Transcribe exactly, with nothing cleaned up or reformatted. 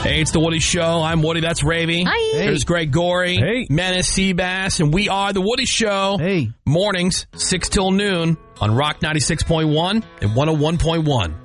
Hey, it's the Woody Show. I'm Woody. That's Ravy. Hi. There's Greg Gorey. Hey. Menace Seabass. And we are the Woody Show. Hey. Mornings, six till noon on Rock ninety-six point one and one oh one point one.